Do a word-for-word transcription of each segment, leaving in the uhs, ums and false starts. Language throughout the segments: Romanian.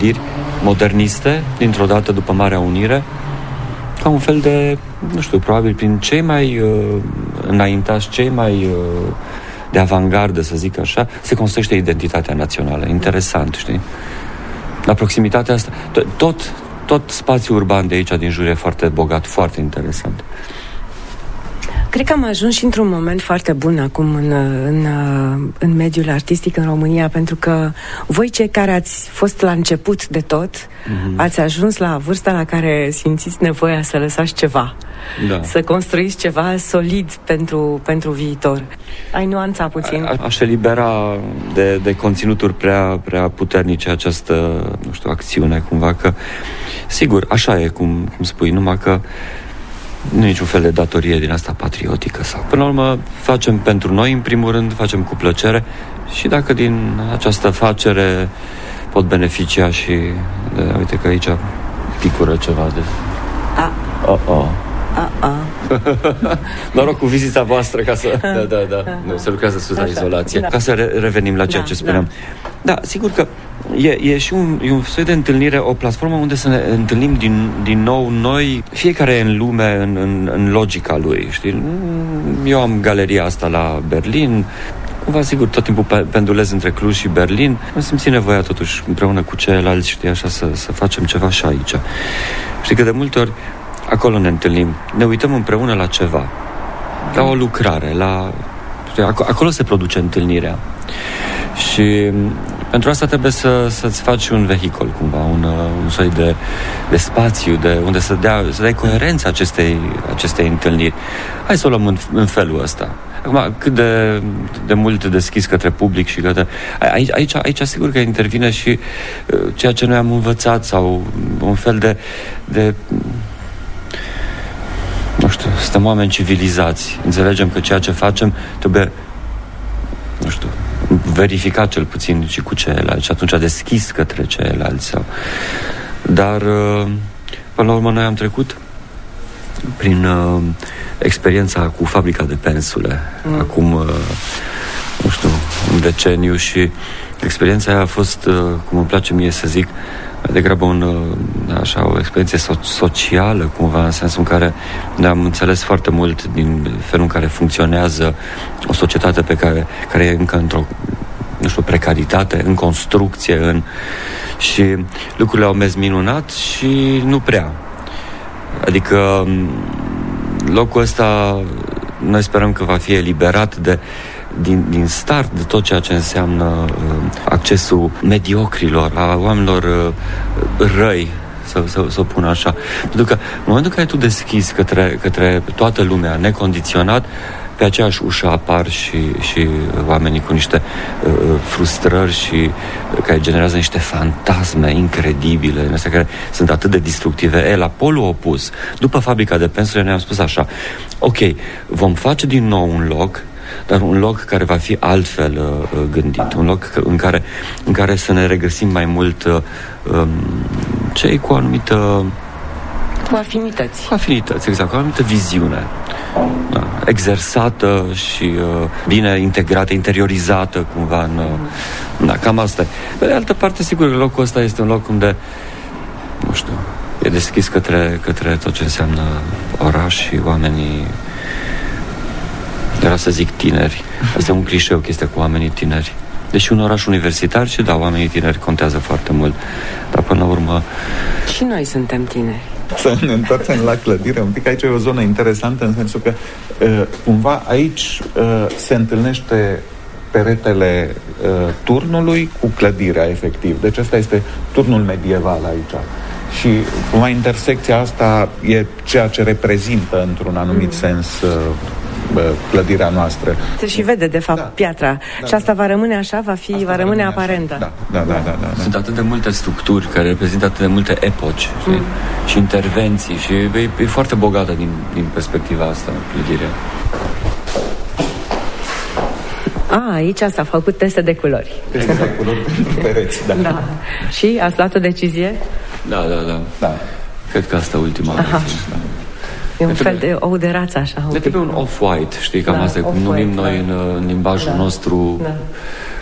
clădiri moderniste, dintr-o dată după Marea Unire, ca un fel de, nu știu, probabil prin cei mai uh, înaintași, cei mai uh, de avangardă, să zic așa, se construiește identitatea națională. Interesant, știi? La proximitatea asta, tot, tot spațiul urban de aici, din jur, e foarte bogat, foarte interesant. Cred că am ajuns și într-un moment foarte bun acum în, în, în mediul artistic în România, pentru că voi, cei care ați fost la început de tot, mm-hmm. ați ajuns la vârsta la care simțiți nevoia să lăsați ceva, da. Să construiți ceva solid pentru, pentru viitor. Ai nuanța puțin. A, aș elibera de, de conținuturi prea, prea puternice această, nu știu, acțiune, cumva, că, sigur, așa e, cum, cum spui, numai că nu e niciun fel de datorie din asta patriotică sau... Până la urmă, facem pentru noi, în primul rând, facem cu plăcere și dacă din această facere pot beneficia și... De, uite că aici picură ceva de... A. Oh, oh. A, a. Noroc cu vizita voastră, ca să... Da, da, da. Nu, se lucrează sus la izolație. Da. Ca să re- revenim la ceea da, ce spuneam. Da, da sigur că e, e și un, e un soi de întâlnire, o platformă unde să ne întâlnim din, din nou noi, fiecare în lume, în, în, în logica lui, știi? Eu am galeria asta la Berlin, cumva, sigur, tot timpul pendulez între Cluj și Berlin. Am simțit nevoia, totuși, împreună cu ceilalți, știi, așa, să, să facem ceva și aici. Știi că de multe ori acolo ne întâlnim, ne uităm împreună la ceva, la o lucrare, la... acolo se produce întâlnirea. Și pentru asta trebuie să, să-ți faci un vehicul, cumva, un, un soi de, de spațiu, de unde să, dea, să dai coerență acestei, acestei întâlniri. Hai să o luăm în, în felul ăsta. Acum, cât de, de mult deschis către public și către... Aici, aici, aici sigur că intervine și uh, ceea ce noi am învățat sau un fel de... de nu știu, suntem oameni civilizați. Înțelegem că ceea ce facem trebuie, nu știu, verificat cel puțin și cu ceilalți și atunci deschis către ceilalți. Sau... Dar, până la urmă, noi am trecut prin uh, experiența cu fabrica de pensule. Mm. Acum, uh, nu știu, un deceniu și experiența aia a fost, uh, cum îmi place mie să zic, degrabă un, așa, o experiență so- socială, cumva, în sensul în care ne-am înțeles foarte mult din felul în care funcționează o societate pe care, care e încă într-o, nu știu, precaritate, în construcție, în... și lucrurile au mers minunat și nu prea. Adică locul ăsta noi sperăm că va fi eliberat de Din, din start de tot ceea ce înseamnă uh, accesul mediocrilor, a oamenilor uh, răi, să, să, să o pun așa. Pentru că în momentul în care tu deschizi către, către toată lumea necondiționat, pe aceeași ușă apar și, și oamenii cu niște uh, frustrări și uh, care generează niște fantasme incredibile, astea care sunt atât de destructive. E, la polul opus, după fabrica de pensule, ne-am spus așa: ok, vom face din nou un loc, dar un loc care va fi altfel uh, gândit, un loc în care, în care să ne regăsim mai mult uh, um, cei cu o anumită... Cu afinități. Cu afinități, exact, cu o anumită viziune. Da, exersată și uh, bine integrată, interiorizată cumva în... Uh, da, cam asta e. Pe de altă parte, sigur, locul ăsta este un loc unde, nu știu, e deschis către, către tot ce înseamnă oraș și oamenii... Era să zic tineri. Asta e un clișeu, chestia cu oamenii tineri. Deși un oraș universitar și da, oamenii tineri contează foarte mult. Dar până la urmă... Și noi suntem tineri. Să ne întoarcem la clădire un pic. Aici e o zonă interesantă în sensul că cumva aici se întâlnește peretele turnului cu clădirea efectiv. Deci ăsta este turnul medieval aici. Și cumva intersecția asta e ceea ce reprezintă într-un anumit mm. sens clădirea noastră. Se și vede, de fapt, da. piatra. Da, și asta da. va rămâne așa, va fi, asta va rămâne aparentă. Da. Da, da, da, da, da. Sunt atât de multe structuri care reprezintă atât de multe epoci mm. și intervenții și e, e foarte bogată din, din perspectiva asta, clădirea. A, aici s-a făcut teste de culori. Teste de culori pentru pereți, da. da. Și ați luat o decizie? Da, da, da. da. Cred că asta ultima decizie. Da. E un de fel de ou de rață, așa. Ne trebuie un off-white, știi, cam da, asta, cum numim noi în, în limbajul da. nostru. Da.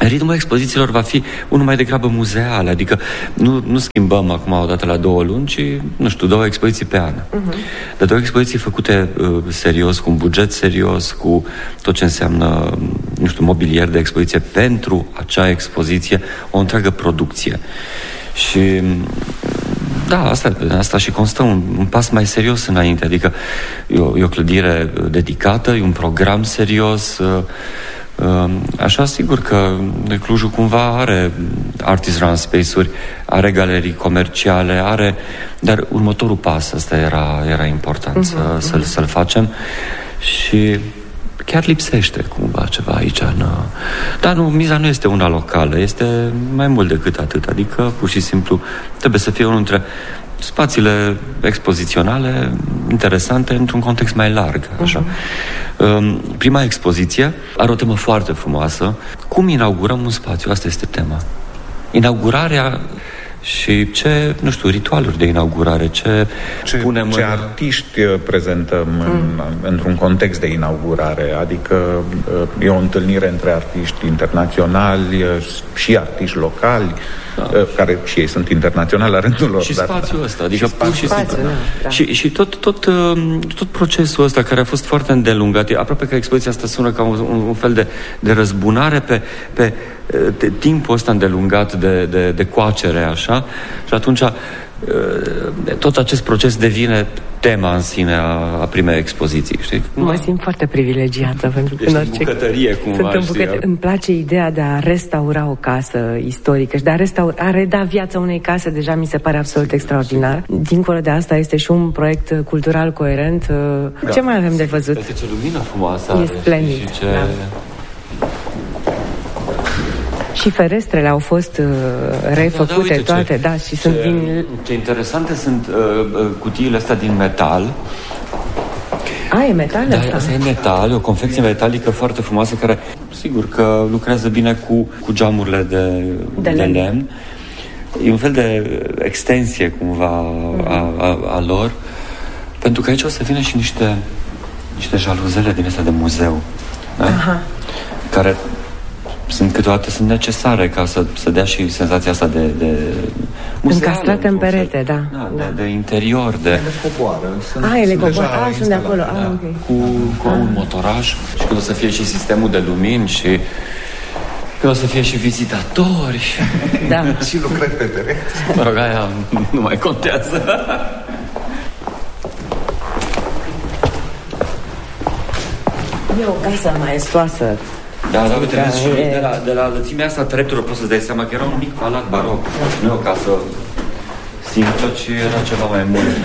ritmul expozițiilor va fi unul mai degrabă muzeal, adică nu, nu schimbăm acum o dată la două luni, ci, nu știu, două expoziții pe an. Uh-huh. Dar două expoziții făcute uh, serios, cu un buget serios, cu tot ce înseamnă, nu știu, mobilier de expoziție pentru acea expoziție, o întreagă producție. Și da, asta, asta și constă un, un pas mai serios înainte, adică e o, e o clădire dedicată, e un program serios. Așa, sigur că Clujul cumva are artist run space-uri, are galerii comerciale, are... Dar următorul pas, ăsta era, era important uh-huh, să, uh-huh. să-l facem și chiar lipsește cumva ceva aici. În... Dar nu, miza nu este una locală, este mai mult decât atât, adică pur și simplu trebuie să fie unul dintre spațiile expoziționale interesante într-un context mai larg, așa. Uh-huh. Prima expoziție are o temă foarte frumoasă. Cum inaugurăm un spațiu? Asta este tema. Inaugurarea și ce, nu știu, ritualuri de inaugurare, ce, ce punem ce în... artiști prezentăm mm. în, într-un context de inaugurare, adică e o întâlnire între artiști internaționali și artiști locali, da. care și ei sunt internaționali la rândul lor. Și dar, spațiul da. ăsta, adică și pur și simplu. Da. Și, și tot, tot, tot procesul ăsta care a fost foarte îndelungat, aproape că expoziția asta sună ca un, un fel de, de răzbunare pe, pe de, timpul ăsta îndelungat de, de, de coacere, așa, și atunci tot acest proces devine tema în sine a, a primei expoziții, știi? Mă simt foarte privilegiată pentru că ești în orice... în bucătărie, cumva, sunt în bucătărie. Îmi place ideea de a restaura o casă istorică și de a, restaura, a reda viața unei case, deja mi se pare absolut extraordinar. Dincolo de asta este și un proiect cultural coerent. Da. Ce mai avem de văzut? Este ce lumină frumoasă. E splendid. Și ce... Da. Și ferestrele au fost uh, refăcute, da, da, uite, toate, ce, da, și ce, sunt din... Ce interesante sunt uh, cutiile astea din metal. A, e metal da, asta? Asta e metal, o confecție metalică foarte frumoasă, care, sigur că lucrează bine cu, cu geamurile de, de, de lemn. lemn. E un fel de extensie, cumva, uh-huh. a, a, a lor, pentru că aici o să vină și niște, niște jaluzele din astea de muzeu, da? Aha. Care... sunt câteodată sunt necesare ca să, să dea și senzația asta de, de încastrate în perete, da. Da, da. De, de interior, de... Ele coboară. Sunt, ah, ele coboară, ah, sunt de acolo. Da. Ah, okay. Cu, cu ah. un motoraj și când o să fie și sistemul de lumini și când o să fie și vizitatori. Da. Și lucrări pe perete. Mă rog, aia nu mai contează. E o casă maestoasă. Da, da, uite, da, și de la, de la lățimea asta treptelor poți să-ți dai seama că era un mic palat baroc. Nu e o casă simplă, ci era ceva mai mult.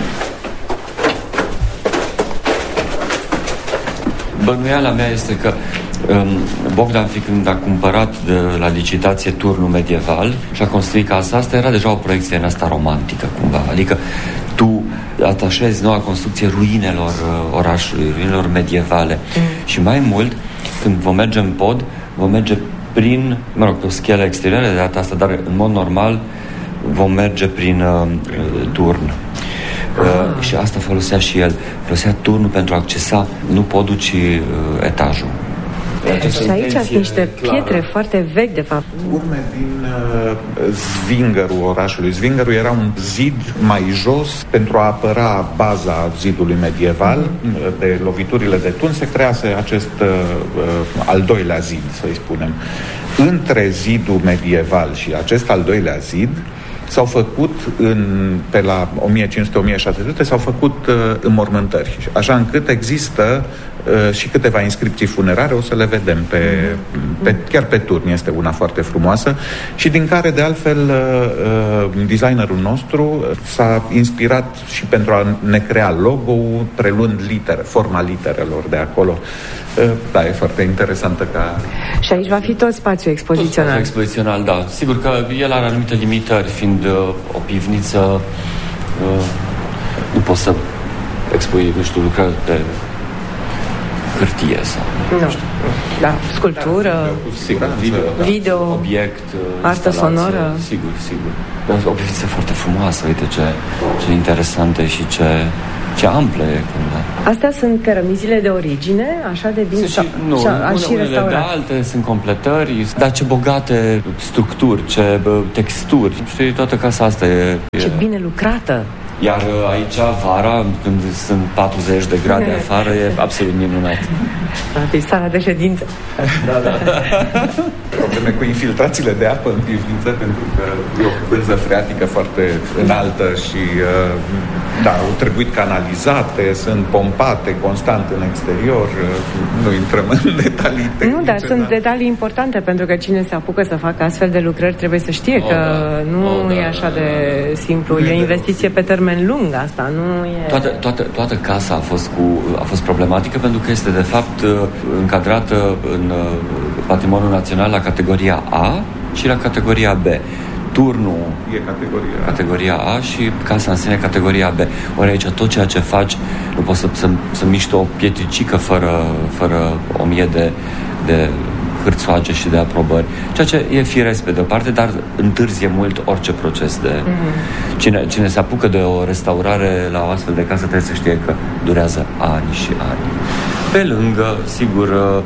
Bănuiala mea este că um, Bogdan, fi când a cumpărat de la licitație turnul medieval și a construit casa asta, era deja o proiecție în asta romantică, cumva. Adică tu atașezi noua construcție ruinelor uh, orașului, ruinelor medievale. Mm. Și mai mult, când vom merge în pod, vom merge prin, mă rog, pe o schelă exterioară de data asta, dar în mod normal vom merge prin uh, turn. Uh, și asta folosea și el. Folosea turnul pentru a accesa nu podul, ci uh, etajul. Și aici sunt niște pietre clară. Foarte vechi, de fapt. Urme din uh, Zvingărul orașului. Zvingărul era un zid mai jos pentru a apăra baza zidului medieval. Mm-hmm. De loviturile de tun se crease acest uh, uh, al doilea zid, să-i spunem. Între zidul medieval și acest al doilea zid s-au făcut în, pe la o mie cinci sute - o mie șase sute s-au făcut uh, înmormântări, așa încât există uh, și câteva inscripții funerare, o să le vedem pe, pe, chiar pe turn, este una foarte frumoasă și din care de altfel uh, designerul nostru s-a inspirat și pentru a ne crea logo-ul, preluând litere, forma literelor de acolo. Uh, da, e foarte interesantă ca... Și aici va fi tot spațiul expozițional. Tot spațiul expozițional, da. Sigur că el are anumite limitări, fiind uh, o pivniță, uh, nu poți să expui, nu știu, lucrări de hârtie sau... Nu, știu. Da, sculptură, da, sigur, video, da, video, obiect, artă sonoră. Sigur, sigur. Dar o pivniță foarte frumoasă, uite ce, ce interesante și ce, ce amplă e cumva. Astea sunt cărămizile de origine, așa de bine? Și, nu, și, une, și unele de alte sunt completări, dar ce bogate structuri, ce bă, texturi. Știi, toată casa asta e... Ce e... bine lucrată! Iar aici, vara, când sunt patruzeci de grade afară, e absolut minunat. Va fi sala de ședință. Da, da. Probleme cu infiltrațiile de apă în pivniță, pentru că e o pânză freatică foarte înaltă și da, au trebuit canalizate, sunt pompate constant în exterior. Nu intrăm în detalii tehnice. Nu, dar sunt detalii importante, pentru că cine se apucă să facă astfel de lucrări trebuie să știe că oh, da. nu oh, e așa da, de simplu. E o investiție pe termen lung asta, nu e... Toată, toată, toată casa a fost, cu, a fost problematică pentru că este de fapt încadrată în patrimoniul național la categoria A și la categoria B. Turnul e categoria, categoria A și casa în sine categoria B. Ori aici tot ceea ce faci nu poți să, să, să miști o pietricică fără, fără o mie de, de hârțoage și de aprobări. Ceea ce e firesc pe de-o parte, dar întârzie mult orice proces de... Mm-hmm. Cine, cine se apucă de o restaurare la o astfel de casă trebuie să știe că durează ani și ani. Pe lângă, sigur,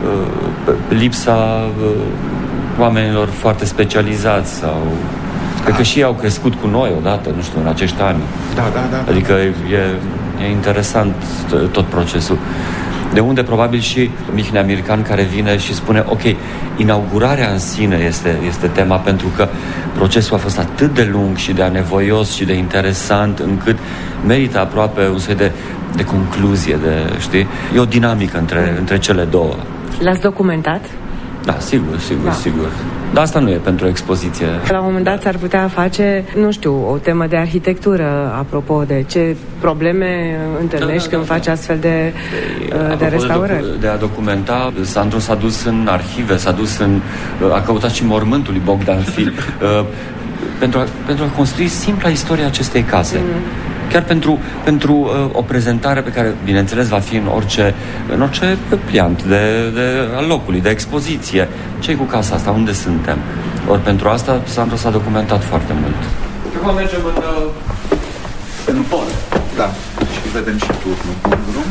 lipsa oamenilor foarte specializați sau... Cred că și ei au crescut cu noi odată, nu știu, în acești ani. Da, da, da. Adică e, e interesant tot procesul. De unde probabil și Mihnea Mircan, care vine și spune ok, inaugurarea în sine este, este tema, pentru că procesul a fost atât de lung și de anevoios și de interesant încât merită aproape un soi de, de concluzie, de, știi? E o dinamică între, între cele două. L-ați documentat? Da, sigur, sigur, da. sigur. Dar asta nu e pentru expoziție. La un moment dat s-ar putea face, nu știu, o temă de arhitectură, apropo de ce probleme întâlnești da, da, da, când da. faci astfel de, de, de restaurări. De, docu- de a documenta, Sandro s-a dus în arhive, s-a dus în... a căutat și mormântul lui Bogdan Fil uh, pentru, a, pentru a construi simpla istoria acestei case. Mm. Chiar pentru, pentru uh, o prezentare pe care, bineînțeles, va fi în orice, în orice pliant de, de, al locului, de expoziție. Ce-i cu casa asta? Unde suntem? Ori pentru asta Sandro s-a documentat foarte mult. Acum mergem în, uh, în pol. Da. Și vedem și turnul cu drum.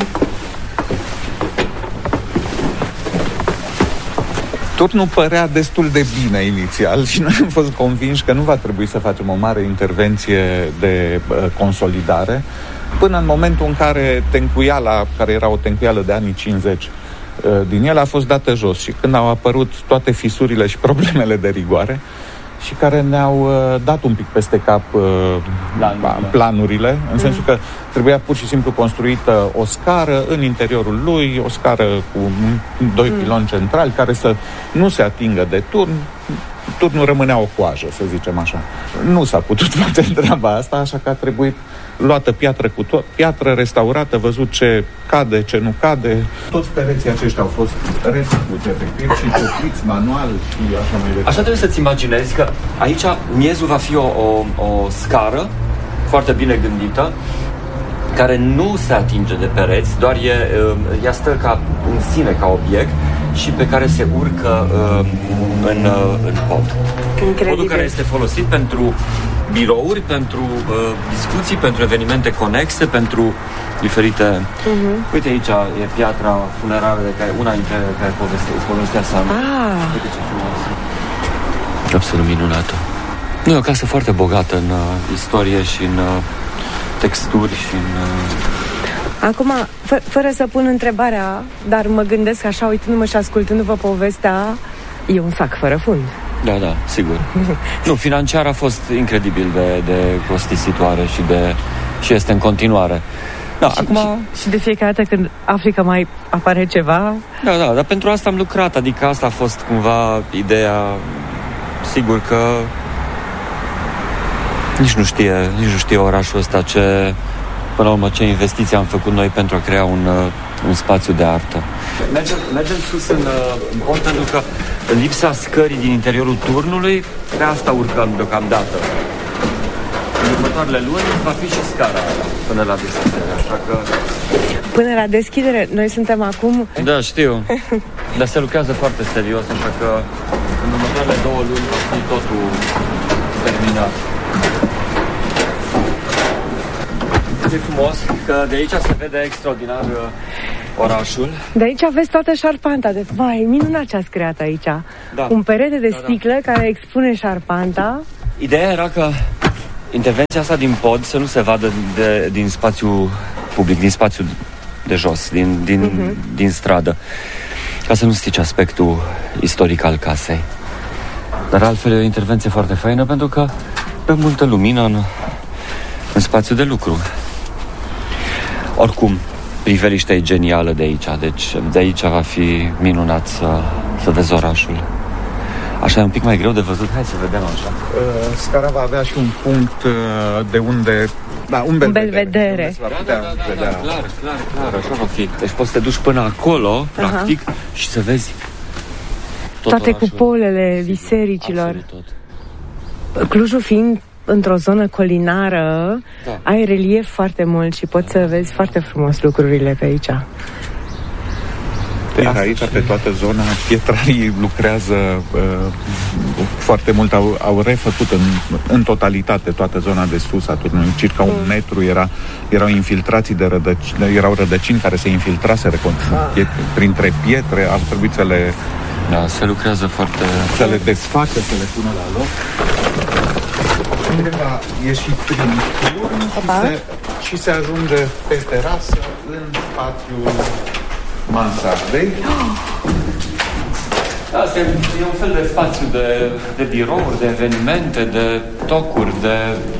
Turnul părea destul de bine inițial și noi am fost convinși că nu va trebui să facem o mare intervenție de uh, consolidare, până în momentul în care tencuiala, care era o tencuială de anii cincizeci, uh, din el a fost dată jos și când au apărut toate fisurile și problemele de rigoare și care ne-au uh, dat un pic peste cap uh, planurile, planurile în sensul că trebuia pur și simplu construită o scară în interiorul lui, o scară cu doi mm. piloni centrali care să nu se atingă de turn. Turnul rămânea o coajă, să zicem așa. Nu s-a putut face treaba asta, așa că a trebuit luată piatră cu tot, piatră restaurată, văzut ce cade, ce nu cade. Toți pereții aceștia au fost refăcuți, efectiv, și ciocliți manual și așa mai departe. Așa trebuie să-ți imaginezi că aici miezul va fi o, o, o scară foarte bine gândită, care nu se atinge de pereți, doar e, ea stă ca în sine, ca obiect, și pe care se urcă uh, în, uh, în pod. Incredibil. Podul care este folosit pentru birouri, pentru uh, discuții, pentru evenimente conexe, pentru diferite... Uh-huh. Uite aici e piatra funerară de care una dintre care poveste, povestea Sandro. Ah. Uite ce frumos. Absolut minunată. Nu, e o casă foarte bogată în uh, istorie și în uh, texturi și în... Uh, Acum, fă, fără să pun întrebarea, dar mă gândesc așa, uitându-mă și ascultându-vă povestea, e un sac fără fund. Da, da, sigur. Nu, financiar a fost incredibil de, de costisitoare și, de, și este în continuare. Da, și, acum... și, și de fiecare dată când Africa mai apare ceva... Da, da, dar pentru asta am lucrat, adică asta a fost cumva ideea, sigur că nici nu știe, nici nu știe orașul ăsta ce... Până la urmă, ce investiții am făcut noi pentru a crea un, un spațiu de artă. Mergem, mergem sus în, în pont, pentru că în lipsa scării din interiorul turnului, pe asta urcăm deocamdată. În următoarele luni va fi și scara până la deschidere, așa că... Până la deschidere, noi suntem acum... Da, știu, dar se lucrează foarte serios, așa că în următoarele două luni va fi totul terminat. cât de frumos, că de aici se vede extraordinar orașul. De aici aveți toată șarpanta. De... Vai, minunat ce ați creat aici. Da. Un perete de sticlă, da, da, care expune șarpanta. Ideea era că intervenția asta din pod să nu se vadă de, din spațiu public, din spațiu de jos, din, din, uh-huh. din stradă, ca să nu strice aspectul istoric al casei. Dar altfel e o intervenție foarte faină pentru că dă multă lumină în, în spațiul de lucru. Oricum, priveliștea e genială de aici, deci de aici va fi minunat să, să vezi orașul. Așa e un pic mai greu de văzut. Hai să vedem așa. Uh, scara va avea și un punct uh, de unde... Da, un belvedere. belvedere. Da, da, da, da, da, clar, clar, clar, așa va fi. Deci poți să te duci până acolo, uh-huh. practic, și să vezi tot toate orașul. cupolele bisericilor. Absolut tot. Clujul fiind într-o zonă colinară, da. ai relief foarte mult și poți să vezi foarte frumos lucrurile pe aici. Iar aici, pe toată zona, pietrarii lucrează uh, foarte mult, au, au refăcut în, în totalitate toată zona de sus a turnului. Circa un mm. metru era, erau infiltrații de rădăcini, erau rădăcini care se infiltraseră ah. printre pietre, ar trebui să le... Da, se lucrează foarte... Să le desfacă, să le pună la loc. Undeva ieși prin turn și se, și se ajunge pe terasă în spațiul mansardei. Da, se, e un fel de spațiu de, de birouri, de evenimente, de tocuri, de...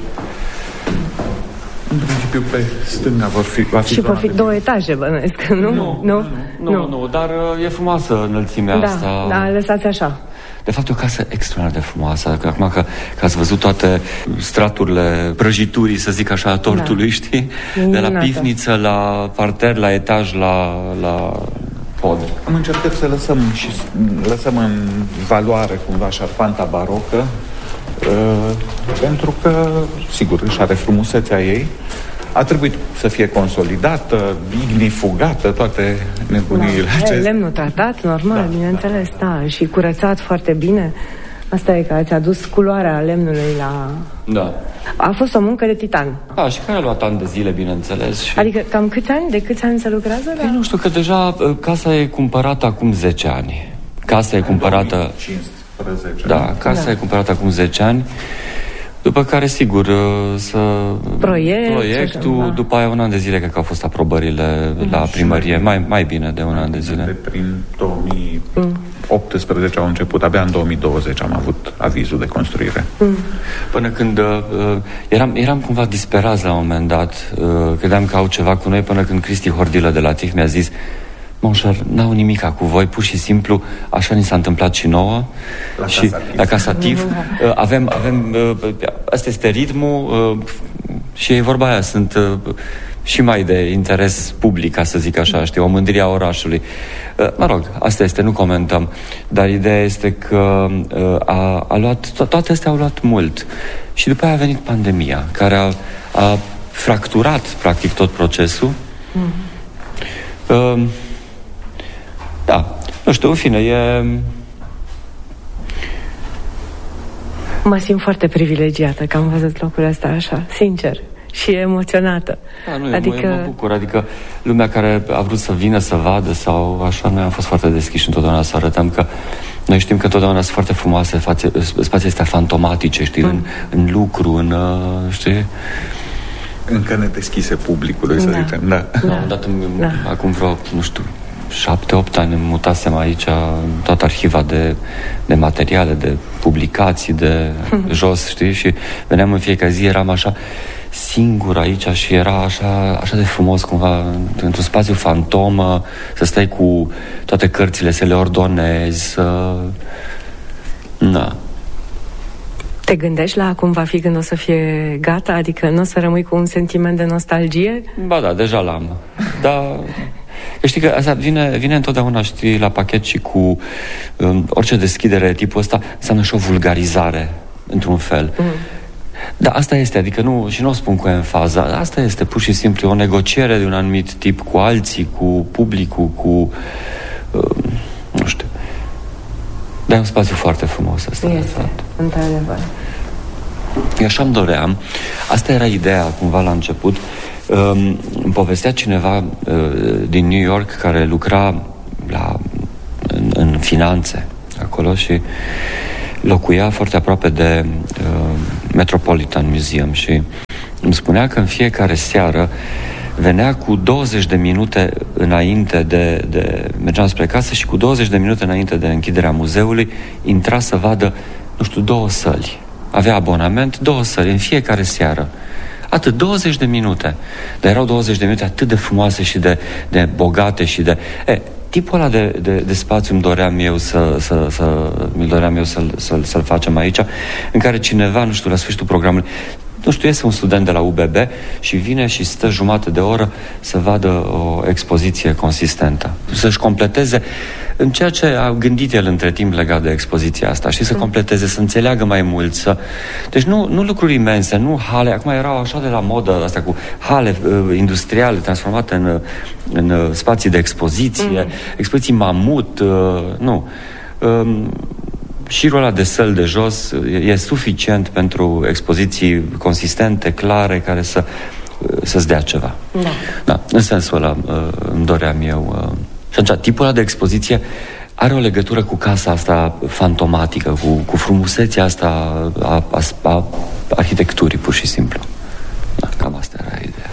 În principiu, pe stânga vor fi... Va fi și vor fi două etaje, bănuiesc, nu? Nu, nu, nu, nu, nu, nu, dar e frumoasă înălțimea da, asta. Da, lăsați așa. De fapt, e o casă extraordinar de frumoasă. Că acum că, că ați văzut toate straturile prăjiturii, să zic așa, a tortului, da. știi? De la pivniță, la parter, la etaj, la, la pod. Am încercat să lăsăm și lăsăm în valoare cumva șarpanta barocă, uh, pentru că, sigur, își are frumusețea ei. A trebuit să fie consolidată, ignifugată, toate nebuniile da, acestea. Lemnul tratat, normal, da, bineînțeles, da. da, și curățat foarte bine. Asta e că ați adus culoarea lemnului la... Da. A fost o muncă de titan. Da, și care a luat ani de zile, bineînțeles. Și... Adică cam câți ani? De câți ani se lucrează? Păi nu știu, că deja casa e cumpărată acum zece ani. Casa e cumpărată... două mii cincisprezece. Da, casa da. e cumpărată acum zece ani. După care, sigur, să... Proiect, proiectul, da. După aia un an de zile, cred că au fost aprobările mm. la primărie, mai, mai bine de un an de zile. De prin două mii optsprezece mm. au început, abia în două mii douăzeci am avut avizul de construire. Mm. Până când uh, eram, eram cumva disperați la un moment dat, uh, credeam că au ceva cu noi, până când Cristi Hordilă de la T I F mi-a zis: Monșer, n-au nimica cu voi, pur și simplu, așa ni s-a întâmplat și nouă. La și Casa la Casa T I F. Uh, avem, avem uh, asta este ritmul uh, și e vorba aia, sunt uh, și mai de interes public, ca să zic așa, știi, o mândrie a orașului. Uh, mă rog, asta este, nu comentăm, dar ideea este că uh, a, a luat, to- toate astea au luat mult. Și după aia a venit pandemia, care a, a fracturat, practic, tot procesul. Mm. Uh, Da, nu știu, în fine, e... Mă simt foarte privilegiată că am văzut locul ăsta așa, sincer, și emoționată. Da, nu, adică... eu mă bucur, adică lumea care a vrut să vină să vadă sau așa, noi am fost foarte deschiși întotdeauna să arătăm că noi știm că întotdeauna sunt foarte frumoase spații astea fantomatice, știi, mm. în, în lucru, în, știi... Încă nedeschise publicului, să da. zicem, da. Da. Am dat în, da. acum vreo, nu știu, șapte, opt ani îmi mutasem aici toată arhiva de, de materiale, de publicații, de jos, știi? Și veneam în fiecare zi, eram așa singur aici și era așa, așa de frumos cumva, într-un spațiu fantomă, să stai cu toate cărțile, să le ordonezi, să... Na. Te gândești la cum va fi când o să fie gata? Adică nu o să rămâi cu un sentiment de nostalgie? Ba da, deja l-am. Dar... Știi că asta vine, vine întotdeauna, știi, la pachet și cu um, orice deschidere de tipul ăsta înseamnă și o vulgarizare, într-un fel. Mm. Dar asta este, adică nu, și nu o spun cu enfază, asta este pur și simplu o negociere de un anumit tip cu alții, cu publicul, cu... Um, nu știu. Dar e un spațiu foarte frumos ăsta. Este, într-adevăr. Eu așa îmi doream, asta era ideea cumva la început. Îmi povestea cineva din New York care lucra la, în, în finanțe acolo și locuia foarte aproape de uh, Metropolitan Museum și îmi spunea că în fiecare seară venea cu douăzeci de minute înainte de, de... mergeam spre casă și cu douăzeci de minute înainte de închiderea muzeului intra să vadă, nu știu, două săli. Avea abonament, două săli în fiecare seară. Atât, douăzeci de minute. Dar erau douăzeci de minute atât de frumoase și de, de bogate și de... E, tipul ăla de, de, de spațiu îmi doream eu să, să, să, mi doream eu să-l, să-l, să-l facem aici, în care cineva, nu știu, la sfârșitul programului, nu știu, iese un student de la U B B și vine și stă jumătate de oră să vadă o expoziție consistentă. Să-și completeze în ceea ce a gândit el între timp legat de expoziția asta, și să completeze, să înțeleagă mai mult, să... Deci nu, nu lucruri imense, nu hale, acum erau așa de la modă astea cu hale uh, industriale transformate în, în uh, spații de expoziție, mm. expoziții mamut, uh, nu... Um, șirul ăla de săli de jos e suficient pentru expoziții consistente, clare, care să, să-ți dea ceva. Da. Da, în sensul ăla îmi doream eu. Și atunci, tipul ăla de expoziție are o legătură cu casa asta fantomatică, cu, cu frumusețea asta a, a, a arhitecturii, pur și simplu. Da, cam asta era ideea.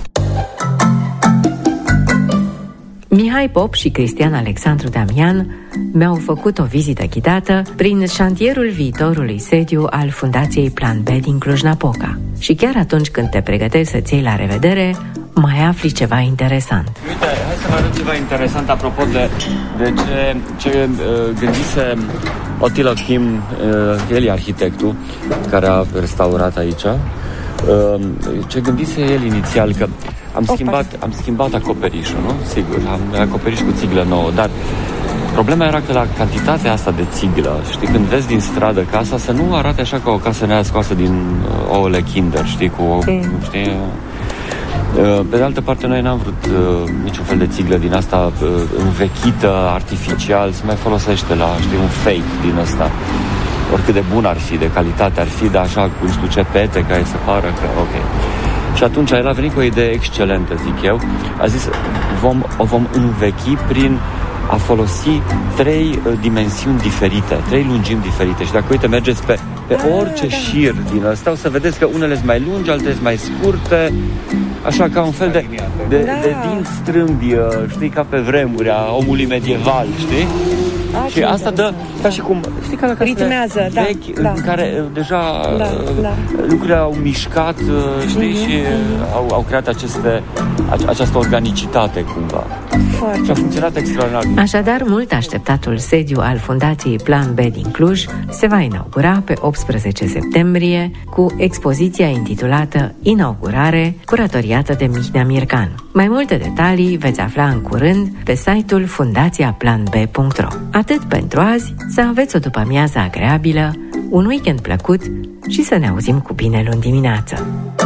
Mihai Pop și Cristian Alexandru Damian mi-au făcut o vizită ghidată prin șantierul viitorului sediu al Fundației Plan B din Cluj-Napoca. Și chiar atunci când te pregătești să-ți iei la revedere, mai afli ceva interesant. Uite, hai să vă arăt ceva interesant apropo de, de ce, ce uh, gândise Attila Kim, uh, el e arhitectul care a restaurat aici. Uh, ce gândise el inițial, că am schimbat, am schimbat acoperișul, nu? Sigur, am acoperiș cu țiglă nouă, dar problema era că la cantitatea asta de țiglă, știi, când vezi din stradă casa, să nu arate așa ca o casă nea scoasă din uh, ouăle Kinder, știi, cu o, mm. știi... Uh, pe de altă parte, noi n-am vrut uh, niciun fel de țiglă din asta uh, învechită, artificial, se mai folosește la, știi, un fake din ăsta. Oricât de bun ar fi, de calitate ar fi, dar așa cu, nu știu ce pete, care să pară că, ok. Și atunci el a venit cu o idee excelentă, zic eu. A zis, vom, o vom învechi prin a folosi trei uh, dimensiuni diferite, trei lungimi diferite. Și dacă, uite, mergeți pe, pe orice șir din ăsta, o să vedeți că unele sunt mai lungi, altele sunt mai scurte, așa ca un fel de, de, de dinți strâmbi, știi, ca pe vremuri a omului medieval, știi? A, și asta dă, ca și cum, știi, ca la ritmează, da, vechi, da. în care deja da, da. lucrurile au mișcat, știi, mm-hmm, și mm-hmm. Au, au creat aceste, această organicitate, cumva. Foarte și a funcționat extraordinar. Așadar, mult așteptatul sediu al Fundației Plan B din Cluj se va inaugura pe optsprezece septembrie cu expoziția intitulată Inaugurare, curatoriată de Mihnea Mircan. Mai multe detalii veți afla în curând pe site-ul fundația plan b punct ro. Atât pentru azi, să aveți o după-amiază agreabilă, un weekend plăcut și să ne auzim cu bine luni dimineață.